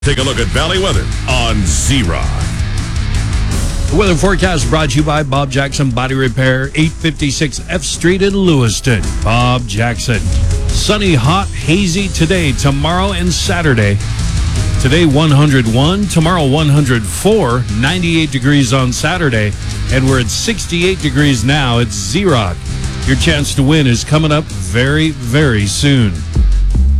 Take a look at Valley weather on Z-Rock. The weather forecast brought to you by Bob Jackson Body Repair, 856 F Street in Lewiston. Bob Jackson. Sunny, hot, hazy today, tomorrow, and Saturday. Today, 101. Tomorrow, 104. 98 degrees on Saturday. And we're at 68 degrees now. It's Z-Rock. Your chance to win is coming up very, very soon.